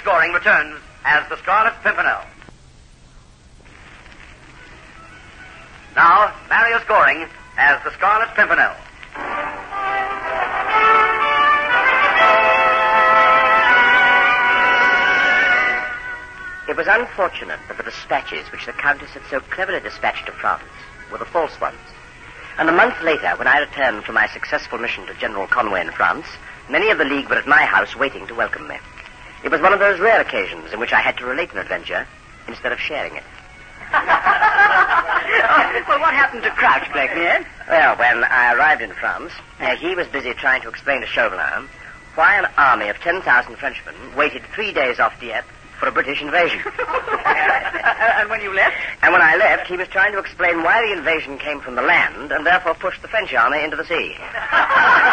Goring returns as the Scarlet Pimpernel. Now, Marius Goring as the Scarlet Pimpernel. It was unfortunate that the dispatches which the Countess had so cleverly dispatched to France were the false ones. And a month later, when I returned from my successful mission to General Conway in France, many of the League were at my house waiting to welcome me. It was one of those rare occasions in which I had to relate an adventure instead of sharing it. Well, what happened to Crouch, Blakeney? Well, when I arrived in France, he was busy trying to explain to Chauvelin why an army of 10,000 Frenchmen waited 3 days off Dieppe for a British invasion. And when you left? And when I left, he was trying to explain why the invasion came from the land and therefore pushed the French army into the sea.